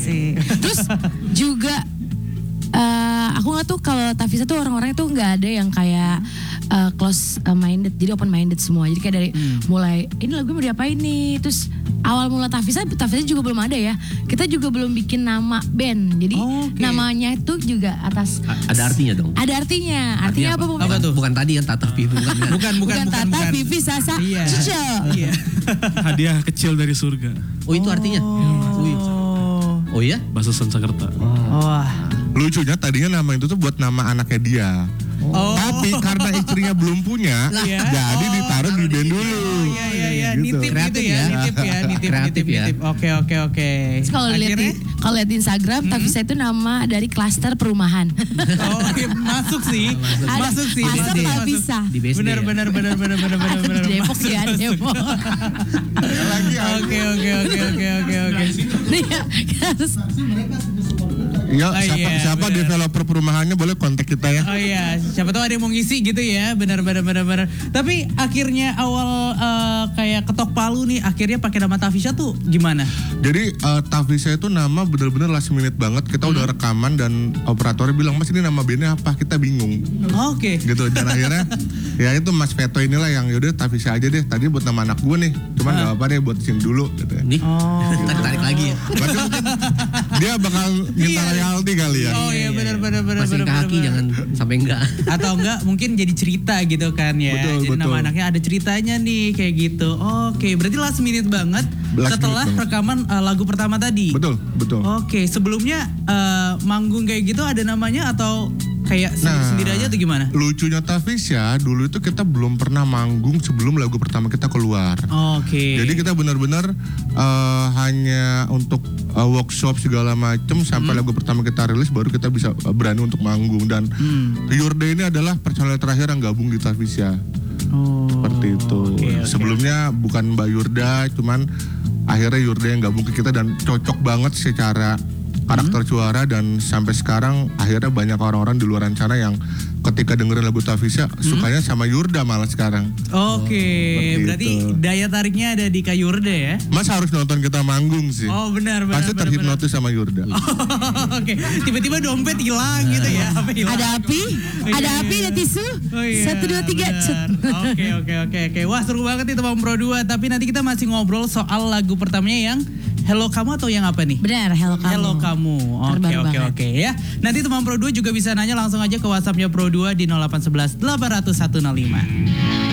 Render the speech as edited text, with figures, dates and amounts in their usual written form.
sih. Terus juga aku nggak tuh kalau Tavisa tuh orang-orangnya tuh nggak ada yang kayak close minded, jadi open minded semua. Jadi kayak dari mulai ini lagu mau diapain nih, terus awal mula Tavisa juga belum ada ya. Kita juga belum bikin nama band, jadi namanya itu juga atas ada artinya dong. Ada artinya. Artinya apa? Apa tuh? Bukan tadi yang Tata Pipi Bukan Tata Pipi Sasa Cucu. Iya. Hadiah kecil dari surga. Oh itu artinya? Oh iya? Bahasa Sanskerta. Wah. Lucunya tadinya nama itu tuh buat nama anaknya dia. Tapi karena istrinya belum punya, jadi ditaruh di band dulu. Iya, Gitu. nitip gitu ya, nitip ya. Oke. Terus kalau lihat di Instagram, Tavisa itu nama dari klaster perumahan. Oh, masuk sih. Masuk sih. Klaster Tavisa. Di BSD. Bener. Di Depok ya, Depok. Oke. Iya, kita harus. Ya, iya, siapa bener. developer perumahannya boleh kontak kita ya. Oh iya, siapa tahu ada yang mau ngisi gitu ya. Benar. Tapi akhirnya awal kayak ketok palu nih, akhirnya pakai nama Tavisa tuh gimana? Jadi Tavisa itu nama bener-bener last minute banget. Kita udah rekaman dan operatornya bilang, "Mas, ini nama bandnya apa?" Kita bingung. Oke. Gitu, dan akhirnya ya itu Mas Veto inilah yang yaudah Tavisa aja deh. Tadi buat nama anak gue nih, cuman gak apa deh buat sini dulu gitu ya. Nih, tarik lagi ya. Berarti mungkin dia bakal minta royalti kali ya. Oh iya benar. Masih kaki jangan sampai enggak. Atau enggak mungkin jadi cerita gitu kan ya. Jadi nama anaknya ada ceritanya nih kayak gitu. Oke, berarti last minute banget setelah rekaman lagu pertama tadi. Betul. Oke, sebelumnya manggung kayak gitu ada namanya atau kayak sendiri aja atau gimana? Lucunya Tavisa dulu itu kita belum pernah manggung sebelum lagu pertama kita keluar. Oke. Jadi kita benar-benar hanya untuk workshop segala macem sampai lagu pertama kita rilis baru kita bisa berani untuk manggung. Dan Yurde ini adalah personel terakhir yang gabung di Tavisa. Seperti itu. Sebelumnya bukan Mbak Yurda, cuman akhirnya Yurda yang gabung ke kita dan cocok banget secara karakter suara, dan sampai sekarang akhirnya banyak orang-orang di luar sana yang ketika dengerin lagu Tavisa sukanya sama Yurda malah sekarang. Oke, berarti daya tariknya ada di Kak Yurda ya? Mas harus nonton kita manggung sih. Oh benar. Pasti terhipnotis sama Yurda. Oke, tiba-tiba dompet hilang gitu ya? Ada api, ada tisu. 1, 2, 3. Oke. Wah seru banget itu Bang Pro 2. Tapi nanti kita masih ngobrol soal lagu pertamanya yang Hello Kamu atau yang apa nih? Benar, Hello Kamu. Oke ya. Nanti teman Pro 2 juga bisa nanya langsung aja ke WhatsApp-nya Pro 2 di 0811 800 105.